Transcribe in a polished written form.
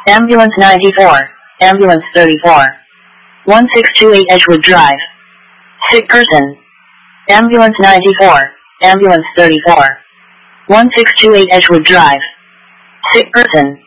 Ambulance 94, Ambulance 34. 1628 Edgewood Drive. Sick person. Ambulance 94, Ambulance 34. 1628 Edgewood Drive. Sick person.